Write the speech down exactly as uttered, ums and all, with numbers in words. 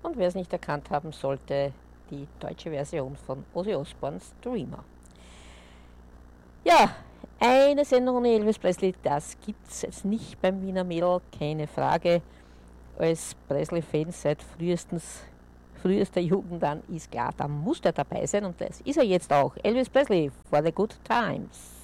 Und wer es nicht erkannt haben sollte, die deutsche Version von Ozzy Osbournes Dreamer. Ja, eine Sendung ohne Elvis Presley, das gibt es jetzt nicht beim Wiener Mädel, keine Frage. Als Presley-Fan seit frühestens, frühester Jugend an ist klar, da muss der dabei sein und das ist er jetzt auch. Elvis Presley, for the good times.